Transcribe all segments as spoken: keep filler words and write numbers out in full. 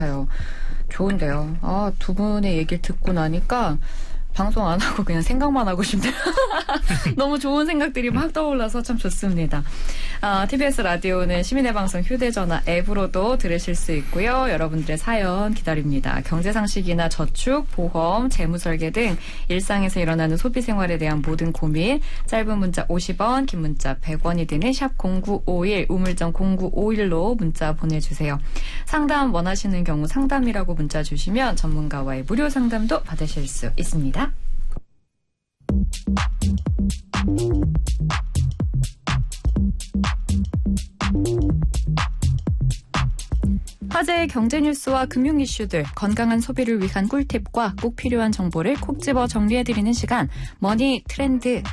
좋은데요. 아, 두 분의 얘기를 듣고 나니까 방송 안 하고 그냥 생각만 하고 싶네요. 너무 좋은 생각들이 막 떠올라서 참 좋습니다. 아, 티비에스 라디오는 시민의 방송 휴대전화 앱으로도 들으실 수 있고요. 여러분들의 사연 기다립니다. 경제상식이나 저축, 보험, 재무설계 등 일상에서 일어나는 소비생활에 대한 모든 고민, 짧은 문자 오십 원, 긴 문자 백 원이 드는 샵 공구오일, 우물정 공구오일로 문자 보내주세요. 상담 원하시는 경우 상담이라고 문자 주시면 전문가와의 무료 상담도 받으실 수 있습니다. 화제의 경제 뉴스와 금융 이슈들, 건강한 소비를 위한 꿀팁과 꼭 필요한 정보를 콕 집어 정리해드리는 시간, 머니 트렌드.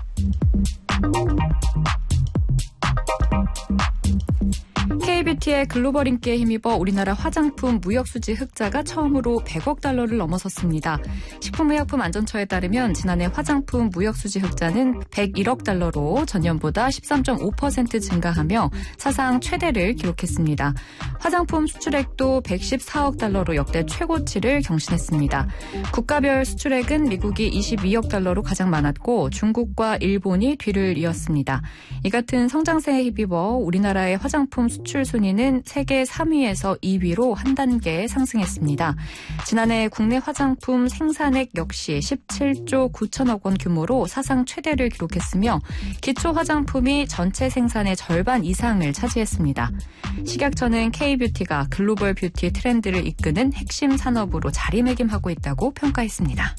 K뷰티의 글로벌 인기에 힘입어 우리나라 화장품 무역수지 흑자가 처음으로 백억 달러를 넘어섰습니다. 식품의약품안전처에 따르면 지난해 화장품 무역수지 흑자는 백일억 달러로 전년보다 십삼 점 오 퍼센트 증가하며 사상 최대를 기록했습니다. 화장품 수출액도 백십사억 달러로 역대 최고치를 경신했습니다. 국가별 수출액은 미국이 이십이억 달러로 가장 많았고 중국과 일본이 뒤를 이었습니다. 이 같은 성장세에 힘입어 우리나라의 화장품 수출 순위는 세계 삼 위에서 이 위로 한 단계 상승했습니다. 지난해 국내 화장품 생산액 역시 십칠조 구천억 원 규모로 사상 최대를 기록했으며 기초 화장품이 전체 생산의 절반 이상을 차지했습니다. 식약처는 K뷰티가 글로벌 뷰티 트렌드를 이끄는 핵심 산업으로 자리매김하고 있다고 평가했습니다.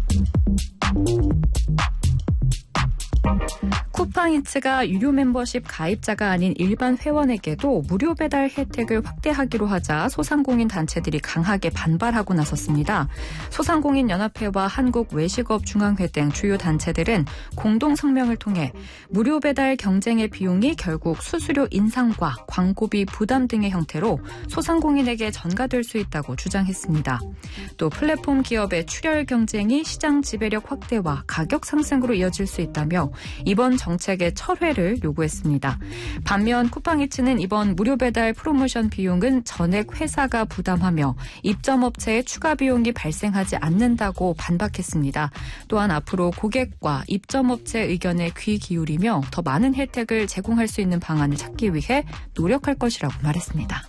쿠팡이츠가 유료 멤버십 가입자가 아닌 일반 회원에게도 무료 배달 혜택을 확대하기로 하자 소상공인 단체들이 강하게 반발하고 나섰습니다. 소상공인연합회와 한국외식업중앙회 등 주요 단체들은 공동 성명을 통해 무료 배달 경쟁의 비용이 결국 수수료 인상과 광고비 부담 등의 형태로 소상공인에게 전가될 수 있다고 주장했습니다. 또 플랫폼 기업의 출혈 경쟁이 시장 지배력 확대와 가격 상승으로 이어질 수 있다며 이번 정책의 철회를 요구했습니다. 반면 쿠팡이츠는 이번 무료 배달 프로모션 비용은 전액 회사가 부담하며 입점업체의 추가 비용이 발생하지 않는다고 반박했습니다. 또한 앞으로 고객과 입점업체 의견에 귀 기울이며 더 많은 혜택을 제공할 수 있는 방안을 찾기 위해 노력할 것이라고 말했습니다.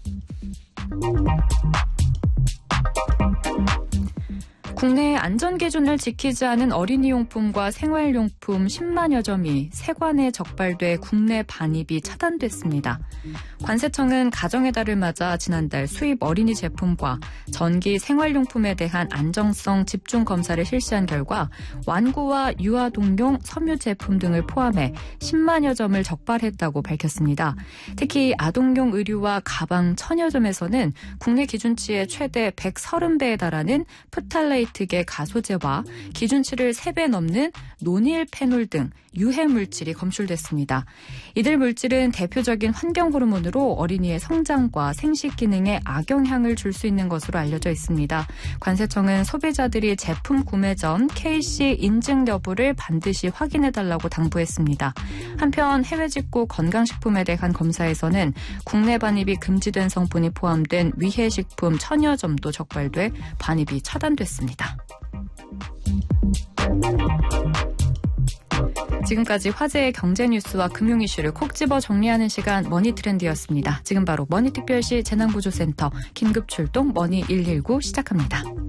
국내 안전기준을 지키지 않은 어린이용품과 생활용품 십만여 점이 세관에 적발돼 국내 반입이 차단됐습니다. 관세청은 가정의 달을 맞아 지난달 수입 어린이 제품과 전기 생활용품에 대한 안정성 집중 검사를 실시한 결과 완구와 유아동용 섬유 제품 등을 포함해 십만여 점을 적발했다고 밝혔습니다. 특히 아동용 의류와 가방 천여 점에서는 국내 기준치의 최대 백삼십 배에 달하는 프탈레이트 계 가소제와 기준치를 세 배 넘는 노닐페놀 등 유해 물질이 검출됐습니다. 이들 물질은 대표적인 환경 호르몬으로 어린이의 성장과 생식 기능에 악영향을 줄 수 있는 것으로 알려져 있습니다. 관세청은 소비자들이 제품 구매 전 케이씨 인증 여부를 반드시 확인해달라고 당부했습니다. 한편 해외 직구 건강식품에 대한 검사에서는 국내 반입이 금지된 성분이 포함된 위해식품 천여 점도 적발돼 반입이 차단됐습니다. 지금까지 화제의 경제 뉴스와 금융 이슈를 콕 집어 정리하는 시간 머니트렌드였습니다. 지금 바로 머니특별시 재난구조센터 긴급출동 머니 일일구 시작합니다.